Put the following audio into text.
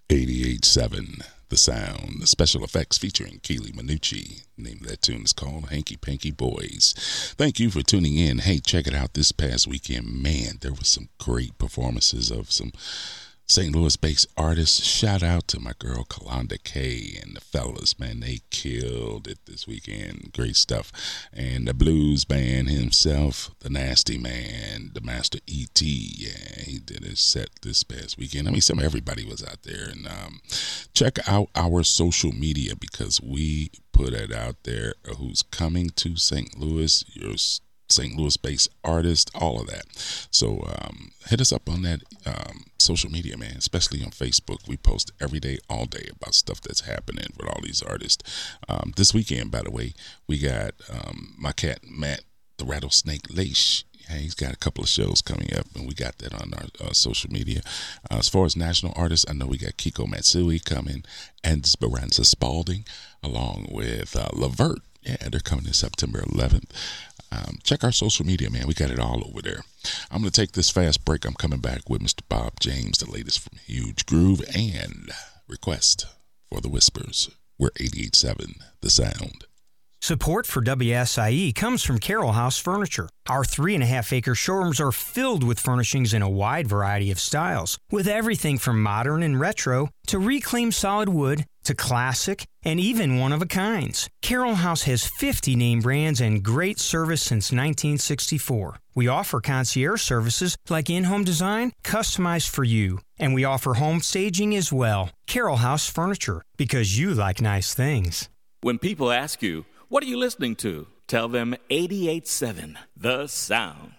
88.7 The Sound. The special effects featuring Keely Minucci. The name of that tune is called Hanky Panky Boys. Thank you for tuning in. Hey, check it out this past weekend. Man, there was some great performances of some St. Louis-based artists. Shout out to my girl Kalonda K and the fellas, man. They killed it this weekend. Great stuff. And the blues band himself, the Nasty Man, the Master E.T. Yeah, he did his set this past weekend. I mean, everybody was out there. And check out our social media because we put it out there. Who's coming to St. Louis? Your St. Louis-based artist, all of that. So hit us up on that social media, man, especially on Facebook. We post every day, all day about stuff that's happening with all these artists. This weekend, by the way, we got my cat, Matt, the Rattlesnake Leish. He's got a couple of shows coming up, and we got that on our social media. As far as national artists, I know we got Kiko Matsui coming, and Esperanza Spalding, along with Levert. Yeah, they're coming in September 11th. Check our social media, man. We got it all over there. I'm going to take this fast break. I'm coming back with Mr. Bob James, the latest from Huge Groove, and Request for the Whispers. We're 88.7 The Sound. Support for WSIE comes from Carroll House Furniture. Our 3.5-acre showrooms are filled with furnishings in a wide variety of styles, with everything from modern and retro to reclaimed solid wood to classic and even one-of-a-kinds. Carroll House has 50 name brands and great service since 1964. We offer concierge services like in-home design, customized for you. And we offer home staging as well. Carroll House Furniture, because you like nice things. When people ask you, what are you listening to? Tell them 88.7 The Sound.